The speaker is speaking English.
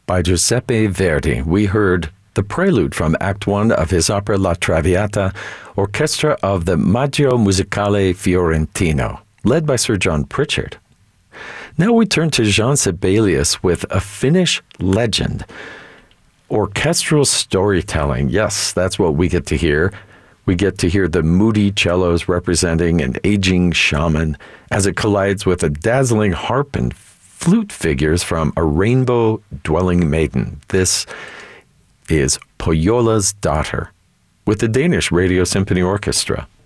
By Giuseppe Verdi, we heard the prelude from Act 1 of his opera La Traviata, orchestra of the Maggio Musicale Fiorentino, led by Sir John Pritchard. Now we turn to Jean Sibelius with a Finnish legend. Orchestral storytelling, yes, that's what we get to hear. We get to hear the moody cellos representing an aging shaman as it collides with a dazzling harp and flute figures from A Rainbow-Dwelling Maiden. This is Pohjola's Daughter with the Danish Radio Symphony Orchestra.